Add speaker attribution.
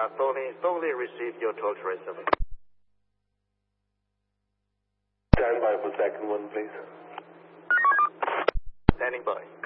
Speaker 1: Tony received your toll trace of it.
Speaker 2: Stand by for second one, please.
Speaker 1: Standing by.